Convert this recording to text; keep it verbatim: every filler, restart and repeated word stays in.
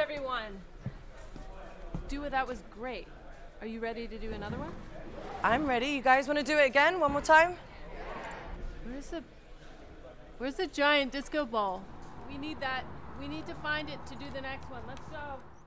everyone. Dua, that was great. Are you ready to do another one? I'm ready. You guys want to do it again? One more time? Where's the... Where's the giant disco ball? We need that. We need to find it to do the next one. Let's go.